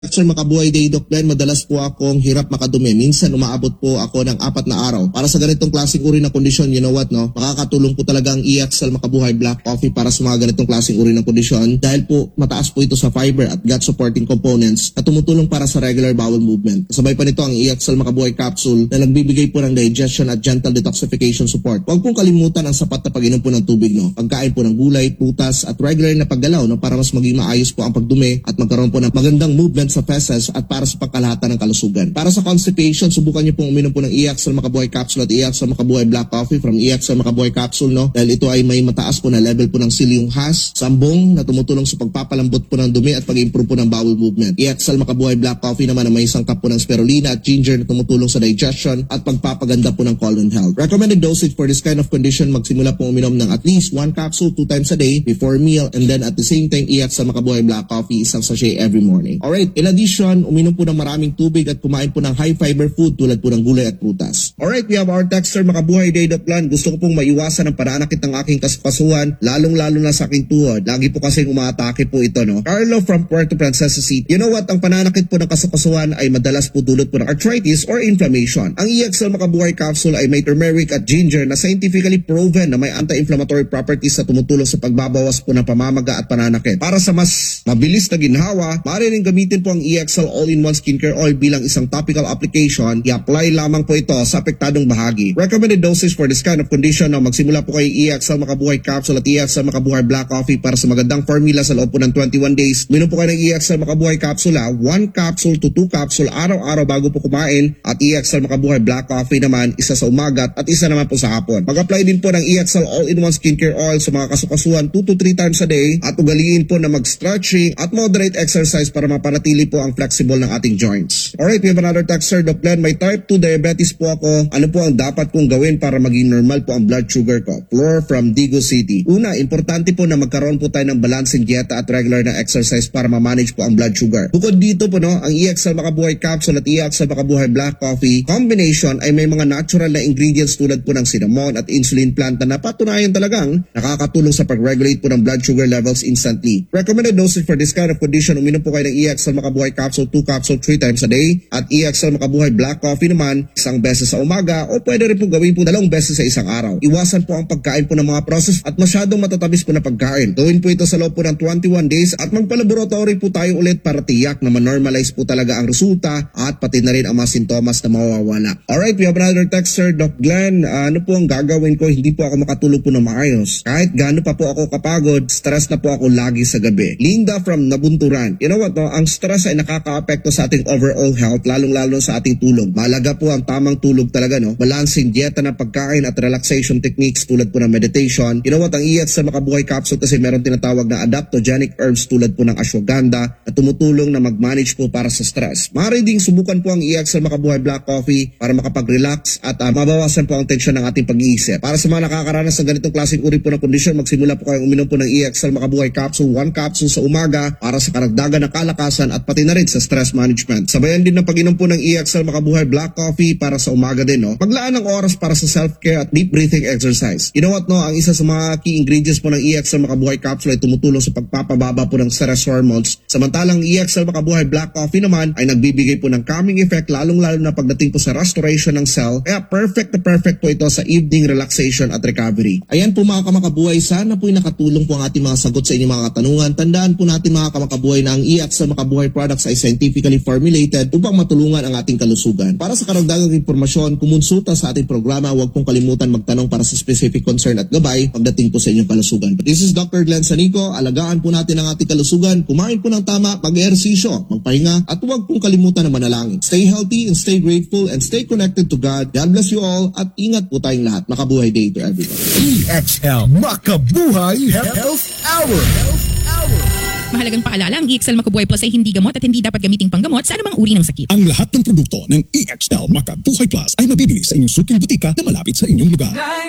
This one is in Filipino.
Sir Makabuhay Day, Doc Glenn, madalas po akong hirap makadumi. Minsan umaabot po ako ng 4 na araw. Para sa ganitong klaseng uri ng kondisyon, you know what, no? Makakatulong po talaga ang EXL Makabuhay Black Coffee para sa mga ganitong klaseng uri ng kondisyon dahil po mataas po ito sa fiber at gut supporting components at tumutulong para sa regular bowel movement. Kasabay pa nito ang EXL Makabuhay Capsule na nagbibigay po ng digestion at gentle detoxification support. Huwag pong kalimutan ang sapat na pag-inom po ng tubig, no? Pagkain po ng gulay, prutas at regular na paggalaw, no? Para mas maging maayos po ang pagdumi at magkaroon po ng magandang movement sa feces at para sa pagkalahatan ng kalusugan. Para sa constipation, subukan niyo pong uminom po ng EXL Makabuhay Capsule at EXL Makabuhay Black Coffee from EXL Makabuhay Capsule, no? Dahil ito ay may mataas po na level po ng psyllium husk, sambong na tumutulong sa pagpapalambot po ng dumi at pag-improve po ng bowel movement. EXL Makabuhay Black Coffee naman na may sangkap po ng spirulina at ginger na tumutulong sa digestion at pagpapaganda po ng colon health. Recommended dosage for this kind of condition, magsimula pong uminom ng at least 1 capsule 2 times a day before meal, and then at the same time EXL Makabuhay Black Coffee isang sachet every morning. Alright, in addition, uminom po ng maraming tubig at kumain po ng high fiber food tulad po ng gulay at prutas. Alright, we have our texter Makabuhay Day, Doc Glenn. Gusto ko pong maiwasan ang pananakit ng aking kasukasuhan, lalong-lalo na sa aking tuhod. Lagi po kasing umaatake po ito, no? Carlo from Puerto Princesa City. You know what? Ang pananakit po ng kasukasuhan ay madalas po dulot po ng arthritis or inflammation. Ang EXL Makabuhay Capsule ay may turmeric at ginger na scientifically proven na may anti-inflammatory properties na tumutulong sa pagbabawas po ng pamamaga at pananakit. Para sa mas mabilis na ginhawa, maaari rin gamitin po ang EXL All-in-One Skincare Oil bilang isang topical application. I-apply lamang po ito sa apektadong bahagi. Recommended dosage for this kind of condition na magsimula po kay EXL Makabuhay Capsule at EXL Makabuhay Black Coffee para sa magandang formula sa loob po ng 21 days. Minom po kayo ng EXL Makabuhay Capsule 1 capsule to 2 capsule araw-araw bago po kumain, at EXL Makabuhay Black Coffee naman isa sa umaga at isa naman po sa hapon. Mag-apply din po ng EXL All-in-One Skincare Oil sa mga kasukasuhan 2 to 3 times a day at ugaliin po na mag-stretching at moderate exercise para mapanatili po ang flexible ng ating joints. Alright, we have another texter, Doc Glenn. May type 2 diabetes po ako. Ano po ang dapat kong gawin para maging normal po ang blood sugar ko? Flor from Digo City. Una, importante po na magkaroon po tayo ng balancing dieta at regular na exercise para ma-manage po ang blood sugar. Bukod dito po, no, ang EXL Makabuhay Capsule at EXL Makabuhay Black Coffee combination ay may mga natural na ingredients tulad po ng cinnamon at insulin plant na napatunayan talagang nakakatulong sa pag-regulate po ng blood sugar levels instantly. Recommended dosage for this kind of condition, uminom po kayo ng EXL Makabuhay Capsule 2 capsule 3 times a day at EXL Makabuhay Black Coffee naman isang beses sa umaga o pwede rin po gawin po 2 beses sa isang araw. Iwasan po ang pagkain po ng mga processed at masyadong matatamis po na pagkain. Gawin po ito sa loob po ng 21 days at magpalaboratory po tayo ulit para tiyak na ma-normalize po talaga ang resulta at pati na rin ang mga sintomas na mawawala. Alright, we have another texter, Doc Glenn. Ano po ang gagawin ko? Hindi po ako makatulog po ng maayos. Kahit gaano pa po ako kapagod, stress na po ako lagi sa gabi. Linda from Nabunturan. You know what, no? Ang stress ay nakaka-apekto sa ating overall health, lalong-lalo sa ating tulog. Mahalaga po ang tamang tulog talaga, no? Balancing dieta ng pagkain at relaxation techniques tulad po ng meditation. You know what, ang EXL Makabuhay Capsule kasi meron tinatawag na adaptogenic herbs tulad po ng ashwagandha na tumutulong na mag-manage po para sa stress. Maaari ding subukan po ang EXL Makabuhay Black Coffee para makapag-relax at mabawasan po ang tensyon ng ating pag-iisip. Para sa mga nakakaranas ng ganitong klaseng uri po ng kondisyon, magsimula po kayong uminom po ng EXL Makabuhay Capsule 1 capsule sa umaga para sa karagdagan ng kalakasan at pati na rin sa stress management. Sabayan din ng pag-inom po ng EXL Makabuhay Black Coffee para sa umaga din, no? Maglaan ng oras para sa self-care at deep breathing exercise. You know what, no? Ang isa sa mga key ingredients po ng EXL Makabuhay Capsule ay tumutulong sa pagpapababa po ng stress hormones. Samantalang EXL Makabuhay Black Coffee naman ay nagbibigay po ng calming effect lalong-lalo na pagdating po sa restoration ng cell. Kaya perfect po ito sa evening relaxation at recovery. Ayan po mga kamakabuhay, sana po'y nakatulong po ang ating mga sagot sa inyong mga katanungan. Tandaan po natin mga kamakabuhay na ang EXL Makabuhay products ay scientifically formulated upang matulungan ang ating kalusugan. Para sa karagdagang impormasyon, kumonsulta sa ating programa. Huwag pong kalimutan magtanong para sa specific concern at gabay pagdating po sa inyong kalusugan. But this is Dr. Glenn Sanico. Alagaan po natin ang ating kalusugan. Kumain po ng tama, mag-ehersisyo, magpahinga, at huwag pong kalimutan na manalangin. Stay healthy and stay grateful and stay connected to God. God bless you all at ingat po tayong lahat. Makabuhay Day to everybody. EXL Makabuhay Health Hour. Mahalagang paalala, ang EXL Makabuhay Plus ay hindi gamot at hindi dapat gamiting panggamot sa anumang uri ng sakit. Ang lahat ng produkto ng EXL Makabuhay Plus ay mabibili sa inyong suking butika na malapit sa inyong lugar.